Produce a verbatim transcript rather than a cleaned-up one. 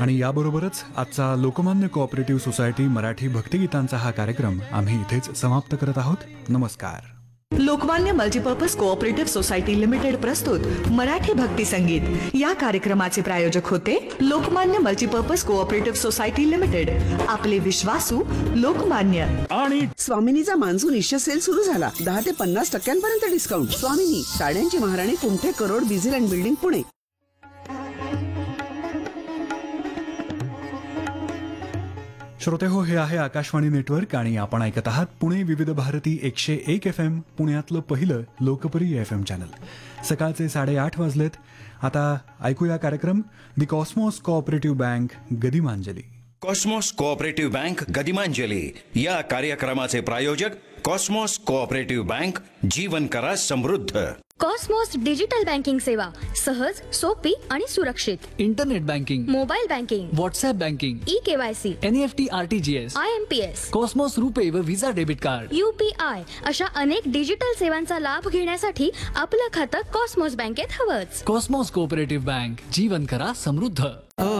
आणि याबरोबरच आजचा लोकमान्य कोऑपरेटिव्ह सोसायटी मराठी भक्तिगीतांचा हा कार्यक्रम आम्ही इथेच समाप्त करत आहोत. नमस्कार. Lokmanya multipurpose cooperative society limited प्रस्तुत मराठी भक्ती संगीत या कार्यक्रमाचे प्रायोजक होते Lokmanya multipurpose cooperative society limited. आपले विश्वासू लोकमान्य. आणि स्वामिनीचा मान्सून इश्य सेल सुरू झाला. दहा ते पन्नास टक्क्यांपर्यंत डिस्काउंट. स्वामिनी, साड्यांची महाराणी, कुंठे, करोड, बिझिल अँड बिल्डिंग, पुणे. श्रोते हो, हे आहे आकाशवाणी नेटवर्क आणि आपण ऐकत आहात पुणे विविध भारती एकशे एक एफ एम, पुण्यातलं पहिलं लोकप्रिय एफ एम चॅनल. सकाळचे साडेआठ वाजलेत. आता ऐकूया कार्यक्रम दी Cosmos cooperative bank गदिमांजली. Cosmos cooperative bank गदिमांजली या कार्यक्रमाचे प्रायोजक कॉस्मॉस कोऑपरेटिव्ह बँक. जीवन करा समृद्ध. कॉस्मॉस डिजिटल बँकिंग सेवा सहज, सोपी आणि सुरक्षित. Internet banking, mobile banking, WhatsApp banking, e KYC, NEFT, RTGS, I am P S, Cosmos रुपे व विजा डेबिट कार्ड, यूपीआय अशा अनेक डिजिटल सेवांचा लाभ घेण्यासाठी आपलं खातं कॉस्मॉस बँकेत हवंच. Cosmos cooperative bank. जीवन करा समृद्ध.